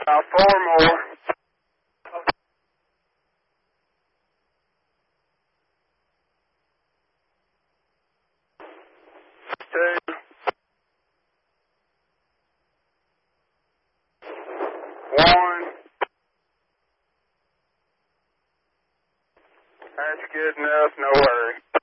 Four more. Two. One. That's good enough, no hurry.